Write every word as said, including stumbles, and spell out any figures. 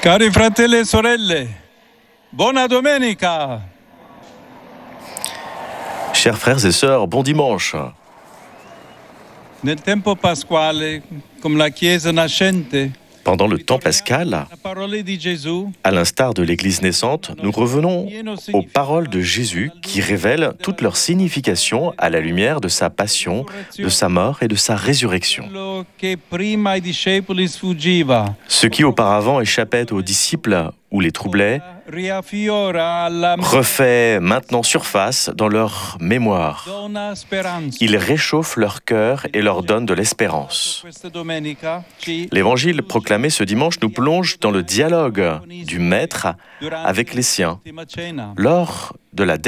Cari fratelli e sorelle, buona domenica! Chers frères et sœurs, bon dimanche. Nel tempo pasquale, come la Chiesa nascente, Pendant le temps pascal, la parole di Gesù à l'instar de l'Église naissante, nous revenons aux paroles de Jésus qui révèlent toute leur signification à la lumière de sa passion, de sa mort et de sa résurrection. quello che prima ai discepoli sfuggiva. Ce qui auparavant échappait aux disciples ou les troublait, Riaffiora alla refait maintenant surface dans leur mémoire. donna speranza. Il réchauffe leur cœur et leur donne de l'espérance. Questa domenica ci L'évangile proclamé ce dimanche nous plonge dans le dialogue du Maître avec les siens ultima cena. lors de la